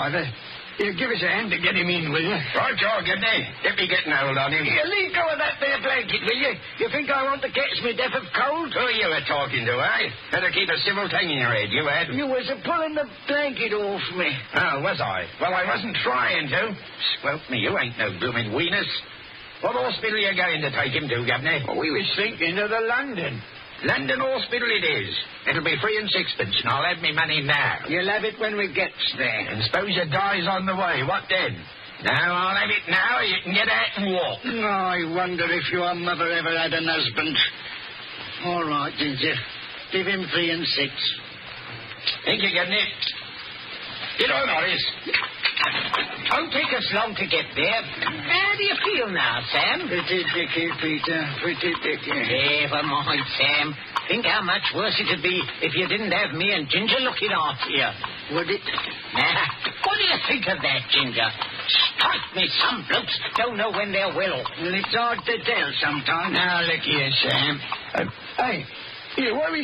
driver. You give us a hand to get him in, will you? Right, you're good, eh? Get me getting hold on him. You leave go of that there blanket, will you? You think I want to catch me death of cold? Who you were talking to, eh? Better keep a civil tongue in your head, you had. You was pulling the blanket off me. Oh, was I? Well, I wasn't trying to. Squelch me, you ain't no blooming weenus. What hospital are you going to take him to, Governor? Well, we was thinking of the London. London Hospital it is. It'll be 3 and 6pence, and I'll have me money now. You'll have it when we gets there. And suppose you dies on the way, what then? No, I'll have it now, or you can get out and walk. I wonder if your mother ever had an husband. All right, Ginger. Give him 3 and 6. Think you're getting it? Get on, Horace. Don't take us long to get there. How do you feel now, Sam? Pretty dicky, Peter. Pretty dicky. Never mind, Sam. Think how much worse it'd be if you didn't have me and Ginger looking after you. Would it? Nah. What do you think of that, Ginger? Strike me, some blokes don't know when they're well. Well, it's hard to tell sometimes. Now, look here, Sam. Hey, here, what are we